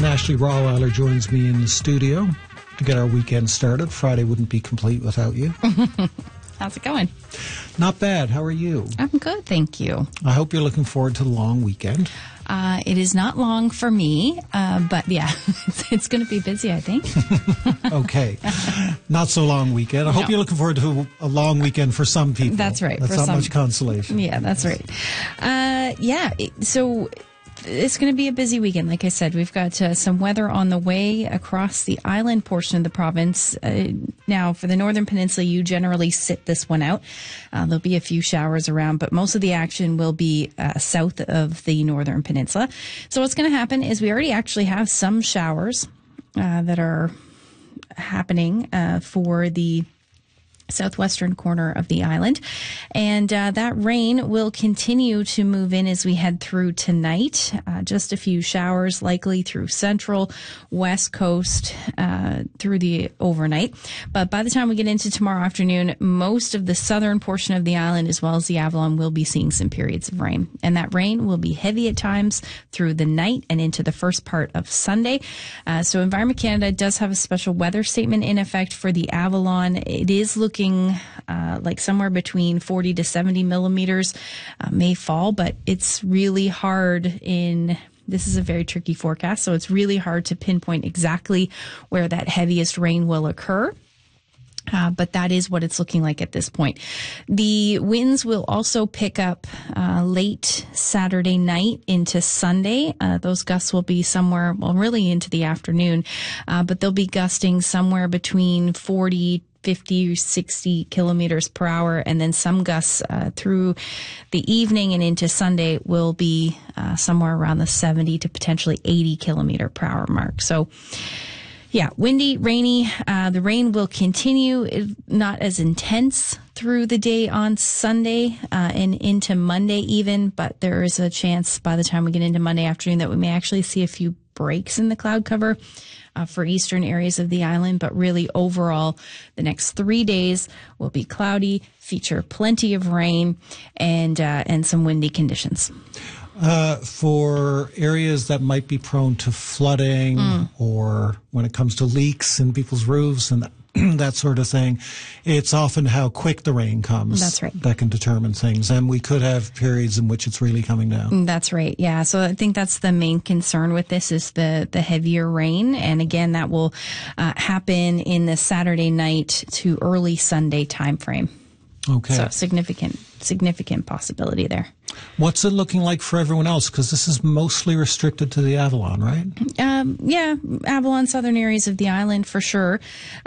And Ashley Raweiler joins me in the studio to get our weekend started. Friday wouldn't be complete without you. How's it going? Not bad. How are you? I'm good, thank you. I hope you're looking forward to the long weekend. It is not long for me, but yeah, it's going to be busy, I think. Okay. Not so long weekend. I hope you're looking forward to a long weekend for some people. That's right. That's not much consolation. Yeah, that's right. So it's going to be a busy weekend. Like I said, we've got some weather on the way across the island portion of the province. Now, for the Northern Peninsula, you generally sit this one out. There'll be a few showers around, but most of the action will be south of the Northern Peninsula. So what's going to happen is we already actually have some showers that are happening for the southwestern corner of the island. And that rain will continue to move in as we head through tonight. Just a few showers likely through central, west coast, through the overnight. But by the time we get into tomorrow afternoon, most of the southern portion of the island, as well as the Avalon, will be seeing some periods of rain. And that rain will be heavy at times through the night and into the first part of Sunday. So Environment Canada does have a special weather statement in effect for the Avalon. It is looking like somewhere between 40 to 70 millimeters may fall, but it's really hard this is a very tricky forecast, so it's really hard to pinpoint exactly where that heaviest rain will occur. But that is what it's looking like at this point. The winds will also pick up late Saturday night into Sunday. Those gusts will be somewhere, well, really into the afternoon, but they'll be gusting somewhere between 50 or 60 kilometers per hour, and then some gusts through the evening and into Sunday will be somewhere around the 70 to potentially 80 kilometer per hour mark. So yeah, windy, rainy. The rain will continue, not as intense through the day on Sunday and into Monday even, but there is a chance by the time we get into Monday afternoon that we may actually see a few breaks in the cloud cover for eastern areas of the island. But really overall, the next 3 days will be cloudy, feature plenty of rain and some windy conditions. For areas that might be prone to flooding or when it comes to leaks in people's roofs and that sort of thing, it's often how quick the rain comes. That's right. That can determine things. And we could have periods in which it's really coming down. That's right. Yeah. So I think that's the main concern with this is the heavier rain. And again, that will happen in the Saturday night to early Sunday timeframe. Okay. So significant possibility there. What's it looking like for everyone else? Because this is mostly restricted to the Avalon, right? Yeah, Avalon, southern areas of the island for sure.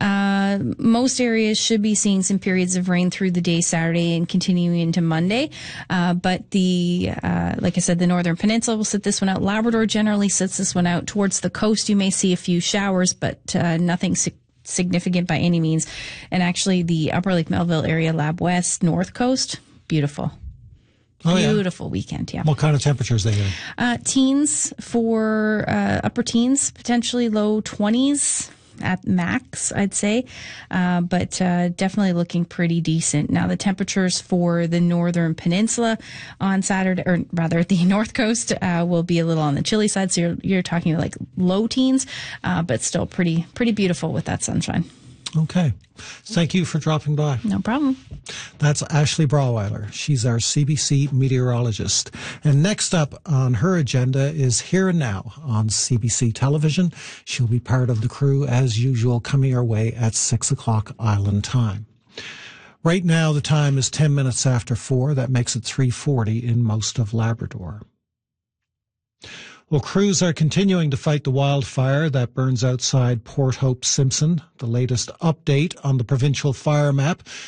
Most areas should be seeing some periods of rain through the day Saturday and continuing into Monday. But like I said, the Northern Peninsula will sit this one out. Labrador generally sits this one out. Towards the coast, you may see a few showers, but nothing significant by any means. And actually the Upper Lake Melville area, Lab West, North Coast, beautiful. Beautiful weekend, yeah. What kind of temperatures they getting? Teens for upper teens, potentially low 20s at max, I'd say, but definitely looking pretty decent. Now, the temperatures for the Northern Peninsula on Saturday, or rather the North Coast, will be a little on the chilly side, so you're talking like low teens, but still pretty beautiful with that sunshine. Okay. Thank you for dropping by. No problem. That's Ashley Raweiler. She's our CBC meteorologist. And next up on her agenda is Here and Now on CBC television. She'll be part of the crew as usual, coming our way at 6 o'clock Island time. Right now, the time is 10 minutes after 4. That makes it 3:40 in most of Labrador. Well, crews are continuing to fight the wildfire that burns outside Port Hope Simpson. The latest update on the provincial fire map